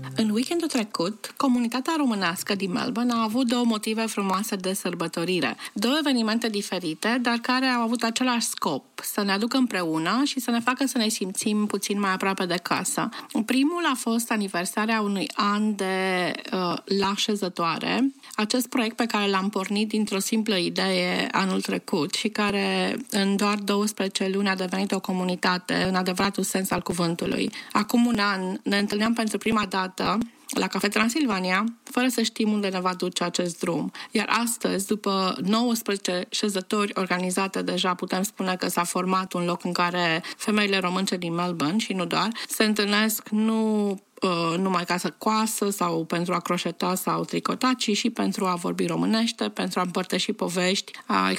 În weekendul trecut, comunitatea românească din Melbourne a avut două motive frumoase de sărbătorire. Două evenimente diferite, dar care au avut același scop, să ne aducă împreună și să ne facă să ne simțim puțin mai aproape de casă. Primul a fost aniversarea unui an de La Șezătoare, acest proiect pe care l-am pornit dintr-o simplă idee anul trecut și care în doar 12 luni a devenit o comunitate în adevăratul sens al cuvântului. Acum un an ne întâlneam pentru prima dată la Cafe Transilvania, fără să știm unde ne va duce acest drum. Iar astăzi, după 19 șezători organizate deja, putem spune că s-a format un loc în care femeile românce din Melbourne, și nu doar, se întâlnesc nu numai ca să coasă sau pentru a croșeta sau tricota, ci și pentru a vorbi românește, pentru a împărtăși povești,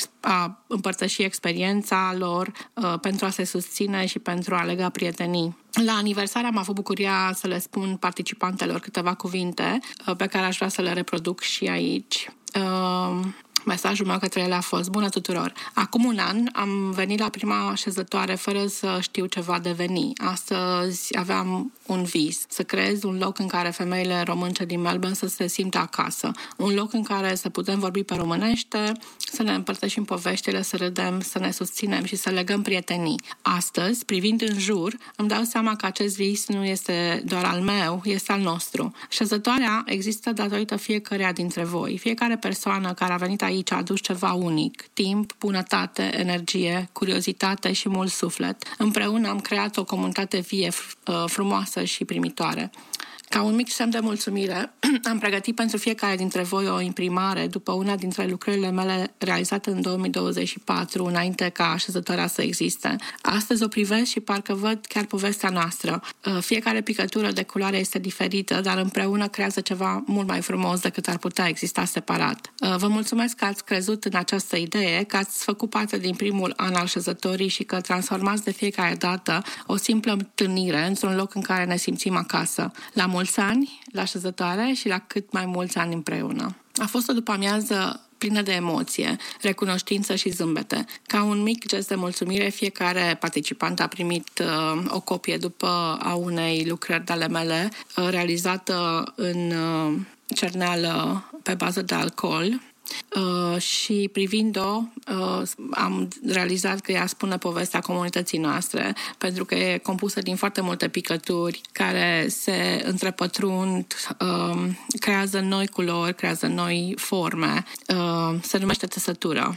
a împărtăși experiența lor, pentru a se susține și pentru a lega prietenii. La aniversare am avut bucuria să le spun participantelor câteva cuvinte pe care aș vrea să le reproduc și aici. Mesajul meu către ele a fost: bună tuturor! Acum un an am venit la prima șezătoare fără să știu ce va deveni. Astăzi aveam un vis, să creez un loc în care femeile românce din Melbourne să se simtă acasă. Un loc în care să putem vorbi pe românește, să ne împărtășim poveștile, să râdem, să ne susținem și să legăm prietenii. Astăzi, privind în jur, îmi dau seama că acest vis nu este doar al meu, este al nostru. Șezătoarea există datorită fiecăreia dintre voi. Fiecare persoană care a venit aici a adus ceva unic: timp, bunătate, energie, curiozitate și mult suflet. Împreună am creat o comunitate vie, frumoasă și primitoare. Ca un mic semn de mulțumire, am pregătit pentru fiecare dintre voi o imprimare după una dintre lucrările mele realizate în 2024, înainte ca așezătoarea să existe. Astăzi o privesc și parcă văd chiar povestea noastră. Fiecare picătură de culoare este diferită, dar împreună creează ceva mult mai frumos decât ar putea exista separat. Vă mulțumesc că ați crezut în această idee, că ați făcut parte din primul an al șezătorii și că transformați de fiecare dată o simplă întâlnire într-un loc în care ne simțim acasă. La mulți ani, la șezătoare și la cât mai mulți ani împreună. A fost o după-amiază plină de emoție, recunoștință și zâmbete. Ca un mic gest de mulțumire, fiecare participant a primit o copie după a unei lucrări de ale mele, realizată în cerneală pe bază de alcool. Și privind-o, am realizat că ea spune povestea comunității noastre, pentru că e compusă din foarte multe picături care se întrepătrund, creează noi culori, creează noi forme, se numește țesătură.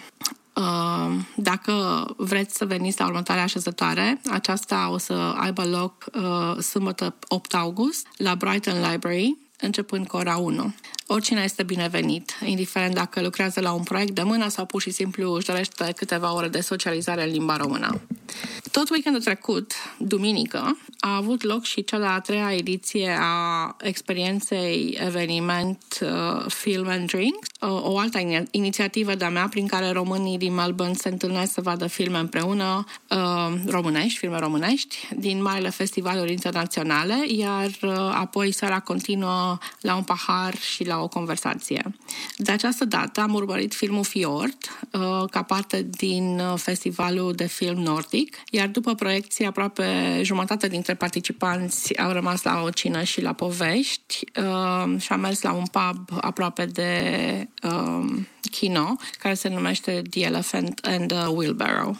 Dacă vreți să veniți la următoarea așezătoare, aceasta o să aibă loc sâmbătă 8 august la Brighton Library, începând cu ora 1. Oricine este binevenit, indiferent dacă lucrează la un proiect de mână sau pur și simplu își dorește câteva ore de socializare în limba română. Tot weekendul trecut, duminică, a avut loc și cea de-a treia ediție a experienței eveniment Film and Drinks, o altă inițiativă de-a mea prin care românii din Melbourne se întâlnesc să vadă filme împreună, filme românești, din marile festivaluri internaționale, iar apoi seara continuă la un pahar și la o conversație. De această dată am urmărit filmul Fjord ca parte din festivalul de film nordic, iar după proiecție aproape jumătate dintre participanți au rămas la o cină și la povești și am mers la un pub aproape de kino, care se numește The Elephant and the Wheelbarrow.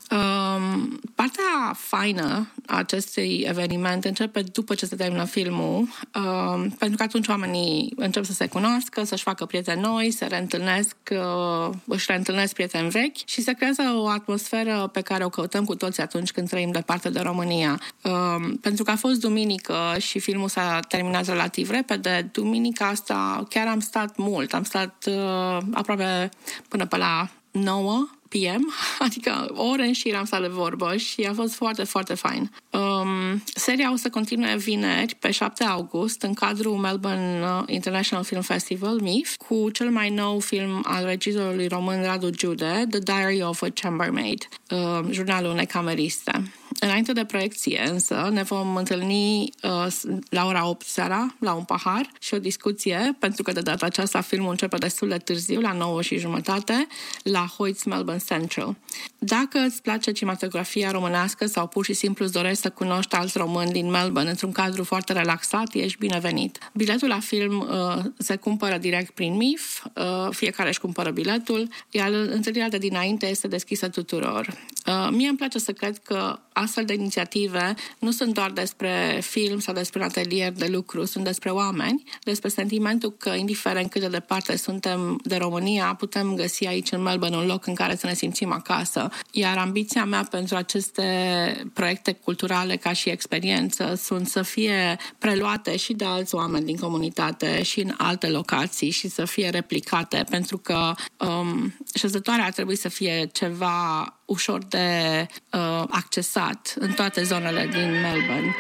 Partea faină a acestui eveniment începe după ce se termină filmul, pentru că atunci oamenii încep să se cunoască, să-și facă prieteni noi, se reîntâlnesc, își reîntâlnesc prieteni vechi și se creează o atmosferă pe care o căutăm cu toți atunci când trăim departe de România. Pentru că a fost duminică și filmul s-a terminat relativ repede, duminica asta chiar am stat mult, am stat aproape până pe la 9 p.m., adică ore în șir am stat de vorbă și a fost foarte, foarte fain. Seria o să continue vineri, pe 7 august, în cadrul Melbourne International Film Festival, MIF, cu cel mai nou film al regizorului român Radu Giude, The Diary of a Chambermaid, jurnalul unei cameriste. Înainte de proiecție, însă, ne vom întâlni la ora 8 seara, la un pahar și o discuție, pentru că de data aceasta filmul începe destul de târziu, la 9:30, la Hoyts Melbourne Central. Dacă îți place cinematografia românească sau pur și simplu îți dorești să cunoști alți români din Melbourne într-un cadru foarte relaxat, ești binevenit. Biletul la film se cumpără direct prin MIF, fiecare își cumpără biletul, iar întâlnirea de dinainte este deschisă tuturor. Mie îmi place să cred că astfel de inițiative nu sunt doar despre film sau despre un atelier de lucru, sunt despre oameni, despre sentimentul că, indiferent cât de departe suntem de România, putem găsi aici în Melbourne un loc în care să ne simțim acasă. Iar ambiția mea pentru aceste proiecte culturale ca și experiență sunt să fie preluate și de alți oameni din comunitate și în alte locații și să fie replicate, pentru că șezătoarea ar trebui să fie ceva ușor de accesat în toate zonele din Melbourne.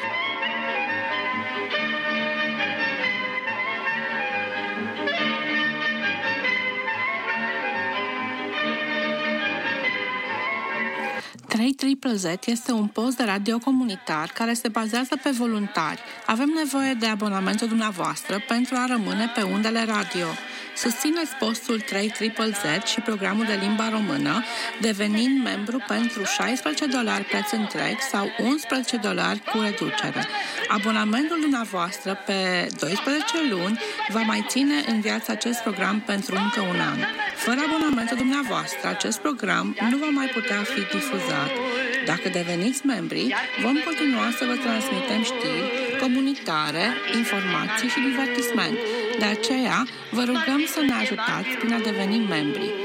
Z este un post de radio comunitar care se bazează pe voluntari. Avem nevoie de abonamentul dumneavoastră pentru a rămâne pe undele radio. Susțineți postul 3ZZZ și programul de limba română, devenind membru pentru $16 preț întreg sau $11 cu reducere. Abonamentul dumneavoastră pe 12 luni va mai ține în viață acest program pentru încă un an. Fără abonamentul dumneavoastră, acest program nu va mai putea fi difuzat. Dacă deveniți membri, vom continua să vă transmitem știri, comunicare, informații și divertisment. De aceea, vă rugăm să ne ajutați prin a deveni membri.